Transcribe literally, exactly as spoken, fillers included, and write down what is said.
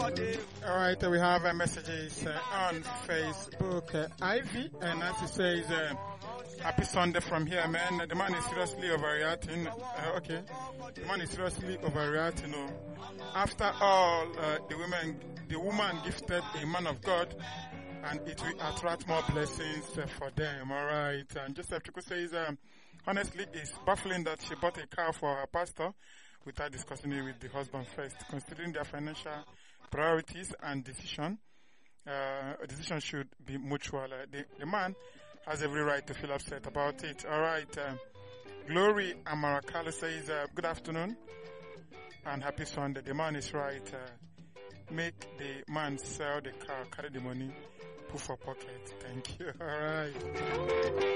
All right, uh, we have uh, messages uh, on Facebook. Uh, Ivy and Nancy says, uh, "Happy Sunday from here, man. The man is seriously overreacting." Uh, okay, the man is seriously overreacting. You know. After all, uh, the woman, the woman gifted a man of God, and it will attract more blessings uh, for them. All right. And Joseph Chuku says, um, honestly, it's baffling that she bought a car for her pastor without discussing it with the husband first, considering their financial priorities and decision. Uh, a decision should be mutual. Uh, the, the man has every right to feel upset about it. All right. Uh, Glory Amarakalo says, uh, good afternoon and happy Sunday. The man is right. Uh, make the man sell the car, carry the money, put for pocket. Thank you. All right.